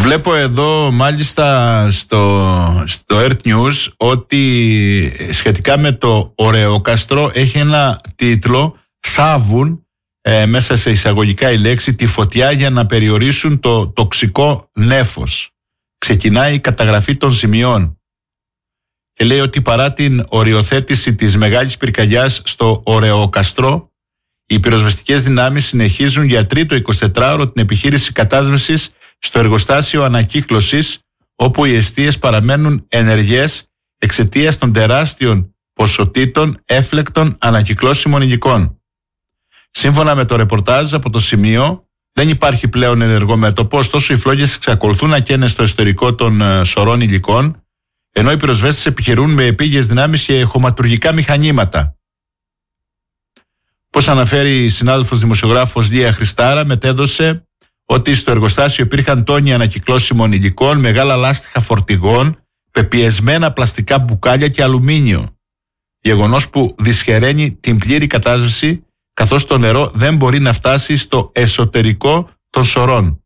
Βλέπω εδώ μάλιστα στο Earth News ότι σχετικά με το Ωρεόκαστρο έχει ένα τίτλο «Θάβουν», μέσα σε εισαγωγικά η λέξη, τη φωτιά για να περιορίσουν το τοξικό νέφος. Ξεκινάει η καταγραφή των ζημιών και λέει ότι παρά την οριοθέτηση της μεγάλης πυρκαγιάς στο Ωρεόκαστρο, οι πυροσβεστικές δυνάμεις συνεχίζουν για τρίτο 24ωρο την επιχείρηση κατάσβεσης στο εργοστάσιο ανακύκλωσης, όπου οι εστίες παραμένουν ενεργές εξαιτίας των τεράστιων ποσοτήτων έφλεκτων ανακυκλώσιμων υλικών. Σύμφωνα με το ρεπορτάζ από το σημείο, δεν υπάρχει πλέον ενεργό μέτωπο, ωστόσο οι φλόγες εξακολουθούν να καίνε στο εσωτερικό των σωρών υλικών, ενώ οι πυροσβέστες επιχειρούν με επίγειες δυνάμεις και χωματουργικά μηχανήματα. Όπως αναφέρει η συνάδελφος δημοσιογράφος Λία Χριστάρα, μετέδωσε ότι στο εργοστάσιο υπήρχαν τόνοι ανακυκλώσιμων υλικών, μεγάλα λάστιχα φορτηγών, πεπιεσμένα πλαστικά μπουκάλια και αλουμίνιο. Γεγονός που δυσχεραίνει την πλήρη κατάσβεση, καθώς το νερό δεν μπορεί να φτάσει στο εσωτερικό των σωρών.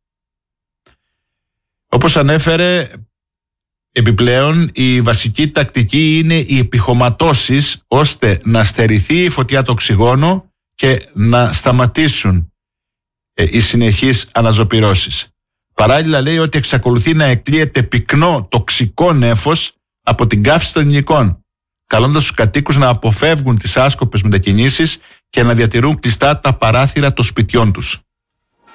Όπως ανέφερε, επιπλέον η βασική τακτική είναι οι επιχωματώσεις, ώστε να στερηθεί η φωτιά το οξυγόνο και να σταματήσουν οι συνεχείς αναζωπυρώσεις. Παράλληλα λέει ότι εξακολουθεί να εκλείεται πυκνό τοξικό νέφος από την καύση των υλικών, καλώντας τους κατοίκους να αποφεύγουν τις άσκοπες μετακινήσεις και να διατηρούν κλειστά τα παράθυρα των σπιτιών τους.